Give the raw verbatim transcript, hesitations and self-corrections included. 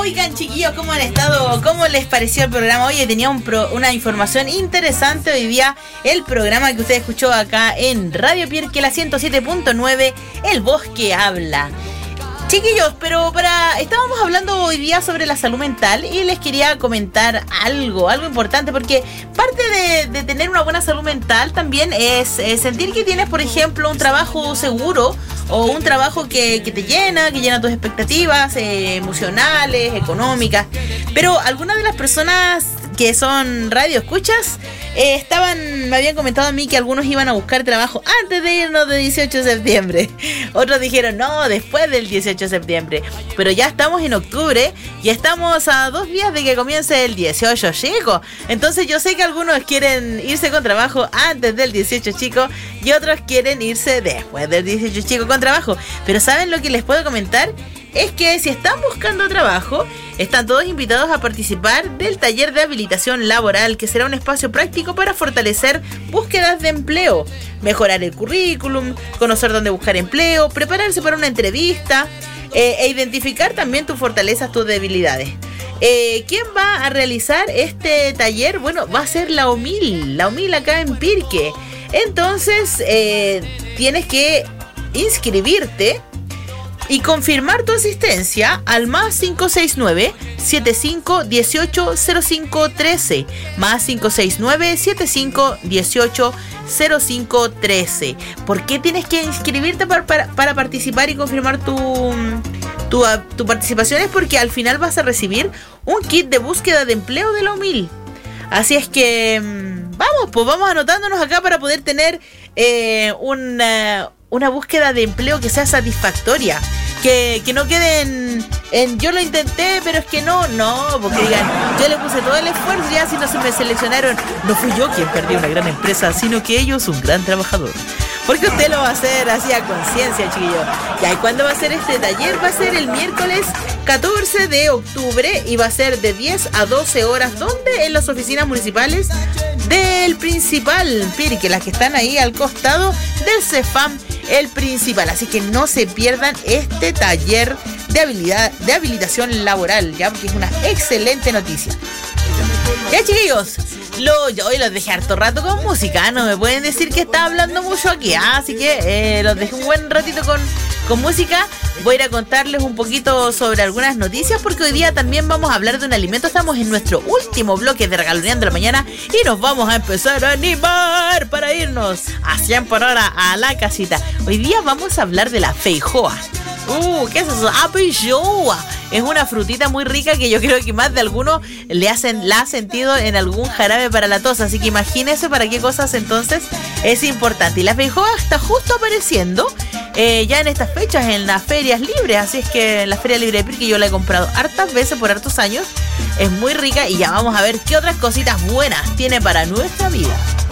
Oigan, chiquillos, ¿cómo han estado? ¿Cómo les pareció el programa? Oye, tenía un pro, una información interesante hoy día. El programa que usted escuchó acá en Radio Pirque, la ciento siete punto nueve, El Bosque Habla. Chiquillos, pero para estábamos hablando hoy día sobre la salud mental y les quería comentar algo, algo importante, porque parte de, de tener una buena salud mental también es, es sentir que tienes, por ejemplo, un trabajo seguro o un trabajo que, que te llena, que llena tus expectativas eh, emocionales, económicas. Pero algunas de las personas que son radioescuchas eh, estaban, me habían comentado a mí que algunos iban a buscar trabajo antes de irnos del dieciocho de septiembre. Otros dijeron no, después del dieciocho de septiembre. Pero ya estamos en octubre y estamos a dos días de que comience el dieciocho, chicos. Entonces yo sé que algunos quieren irse con trabajo antes del dieciocho, chicos, y otros quieren irse después del dieciocho, chicos, con trabajo. Pero ¿saben lo que les puedo comentar? Es que si están buscando trabajo, están todos invitados a participar del taller de habilitación laboral, que será un espacio práctico para fortalecer búsquedas de empleo, mejorar el currículum, conocer dónde buscar empleo, prepararse para una entrevista eh, e identificar también tus fortalezas, tus debilidades. Eh, ¿Quién va a realizar este taller? Bueno, va a ser la O M I L, la O M I L acá en Pirque. Entonces, eh, tienes que inscribirte y confirmar tu asistencia al más cinco seis nueve, siete cinco uno ocho, cero cinco uno tres, más cinco seis nueve, siete cinco uno ocho, cero cinco uno tres. ¿Por qué tienes que inscribirte para, para, para participar y confirmar tu, tu, tu participación? Es porque al final vas a recibir un kit de búsqueda de empleo de la O M I L. Así es que vamos, pues vamos anotándonos acá para poder tener eh, una... una búsqueda de empleo que sea satisfactoria, que, que no quede en, en yo lo intenté, pero es que no, no, porque digan, yo le puse todo el esfuerzo, ya si no se me seleccionaron, no fui yo quien perdió una gran empresa, sino que ellos un gran trabajador. Porque usted lo va a hacer así a conciencia, chiquillo. Ya, ¿y cuándo va a ser este taller? Va a ser el miércoles catorce de octubre y va a ser de diez a doce horas. ¿Dónde? En las oficinas municipales del Principal Pirque, las que están ahí al costado del CEFAM El Principal. Así que no se pierdan este taller de habilidad, de habilitación laboral, ya, porque es una excelente noticia. Ya, chiquillos, lo, yo hoy los dejé harto rato con música, no me pueden decir que está hablando mucho aquí, ¿ah? Así que eh, los dejé un buen ratito con, con música. Voy a ir a contarles un poquito sobre algunas noticias, porque hoy día también vamos a hablar de un alimento. Estamos en nuestro último bloque de Regaloneando la Mañana y nos vamos a empezar a animar para irnos a cien por hora a la casita. Hoy día vamos a hablar de la feijoa. Uh, ¿qué es eso? Ah, feijoa. Es una frutita muy rica que yo creo que más de alguno le hacen, la ha sentido en algún jarabe para la tos. Así que imagínense para qué cosas entonces es importante. Y la feijoa está justo apareciendo eh, ya en estas fechas en las ferias libres. Así es que en la Feria Libre de Pirque yo la he comprado hartas veces por hartos años. Es muy rica y ya vamos a ver qué otras cositas buenas tiene para nuestra vida.